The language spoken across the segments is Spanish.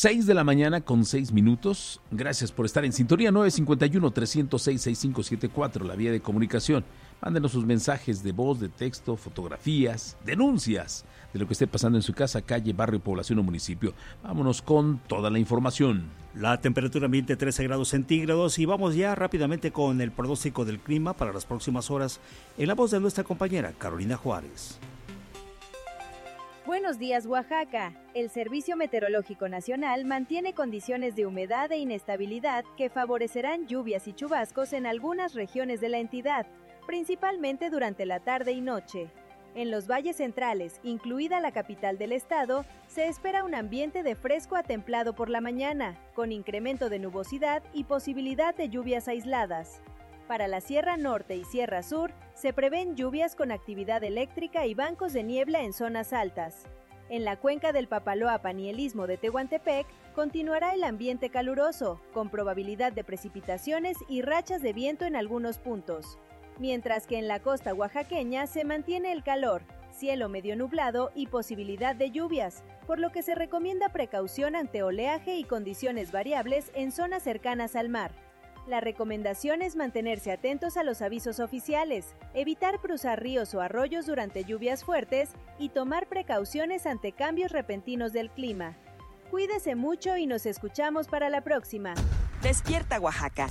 6 de la mañana con 6 minutos. Gracias por estar en sintonía. 951-306-6574, la vía de comunicación. Mándenos sus mensajes de voz, de texto, fotografías, denuncias de lo que esté pasando en su casa, calle, barrio, población o municipio. Vámonos con toda la información. La temperatura ambiente 13 grados centígrados y vamos ya rápidamente con el pronóstico del clima para las próximas horas en la voz de nuestra compañera Carolina Juárez. Buenos días, Oaxaca. El Servicio Meteorológico Nacional mantiene condiciones de humedad e inestabilidad que favorecerán lluvias y chubascos en algunas regiones de la entidad, principalmente durante la tarde y noche. En los valles centrales, incluida la capital del estado, se espera un ambiente de fresco a templado por la mañana, con incremento de nubosidad y posibilidad de lluvias aisladas. Para la Sierra Norte y Sierra Sur, se prevén lluvias con actividad eléctrica y bancos de niebla en zonas altas. En la cuenca del Papaloapan y el istmo de Tehuantepec, continuará el ambiente caluroso, con probabilidad de precipitaciones y rachas de viento en algunos puntos. Mientras que en la costa oaxaqueña se mantiene el calor, cielo medio nublado y posibilidad de lluvias, por lo que se recomienda precaución ante oleaje y condiciones variables en zonas cercanas al mar. La recomendación es mantenerse atentos a los avisos oficiales, evitar cruzar ríos o arroyos durante lluvias fuertes y tomar precauciones ante cambios repentinos del clima. Cuídese mucho y nos escuchamos para la próxima. Despierta, Oaxaca.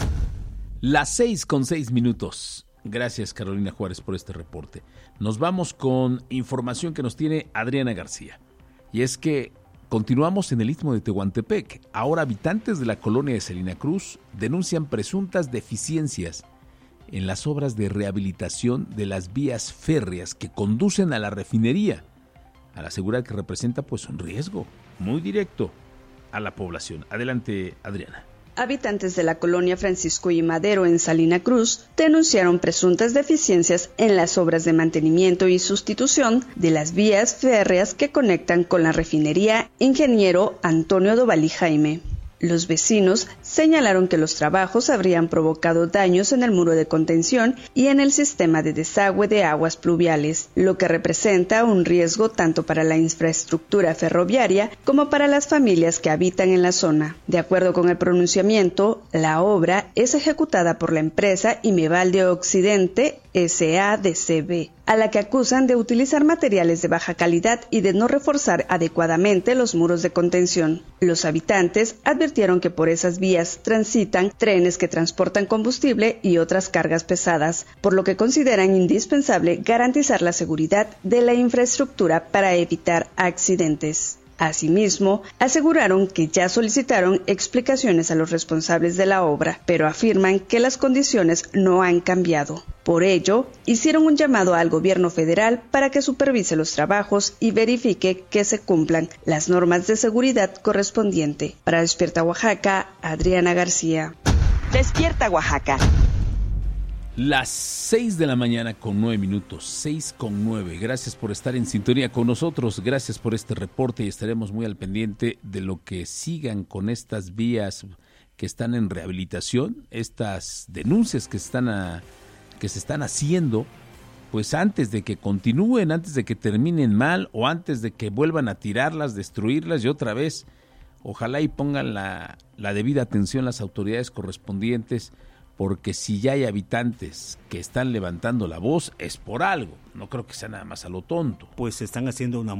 Las 6 con 6 minutos. Gracias, Carolina Juárez, por este reporte. Nos vamos con información que nos tiene Adriana García. Y es que continuamos en el istmo de Tehuantepec. Ahora habitantes de la colonia de Salina Cruz denuncian presuntas deficiencias en las obras de rehabilitación de las vías férreas que conducen a la refinería, al asegurar que representa pues un riesgo muy directo a la población. Adelante, Adriana. Habitantes de la colonia Francisco y Madero en Salina Cruz denunciaron presuntas deficiencias en las obras de mantenimiento y sustitución de las vías férreas que conectan con la refinería Ingeniero Antonio Dovalí Jaime. Los vecinos señalaron que los trabajos habrían provocado daños en el muro de contención y en el sistema de desagüe de aguas pluviales, lo que representa un riesgo tanto para la infraestructura ferroviaria como para las familias que habitan en la zona. De acuerdo con el pronunciamiento, la obra es ejecutada por la empresa Imeval de Occidente SADCB, a la que acusan de utilizar materiales de baja calidad y de no reforzar adecuadamente los muros de contención. Los habitantes advirtieron que por esas vías transitan trenes que transportan combustible y otras cargas pesadas, por lo que consideran indispensable garantizar la seguridad de la infraestructura para evitar accidentes. Asimismo, aseguraron que ya solicitaron explicaciones a los responsables de la obra, pero afirman que las condiciones no han cambiado. Por ello, hicieron un llamado al gobierno federal para que supervise los trabajos y verifique que se cumplan las normas de seguridad correspondiente. Para Despierta Oaxaca, Adriana García. Despierta, Oaxaca. Las 6 de la mañana con 9 minutos, 6 con 9. Gracias por estar en sintonía con nosotros, gracias por este reporte y estaremos muy al pendiente de lo que sigan con estas vías que están en rehabilitación, estas denuncias que se están haciendo, pues antes de que continúen, antes de que terminen mal o antes de que vuelvan a tirarlas, destruirlas y otra vez. Ojalá y pongan la debida atención las autoridades correspondientes, porque si ya hay habitantes que están levantando la voz es por algo, no creo que sea nada más a lo tonto. Pues están haciendo una